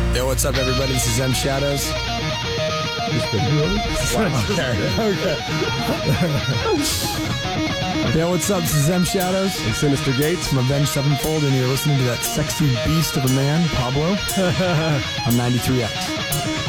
Yo, what's up, everybody? This is M Shadows. Yo, what's up? This is M Shadows and Sinister Gates from Avenged Sevenfold, and you're listening to that sexy beast of a man, Pablo, on 93X.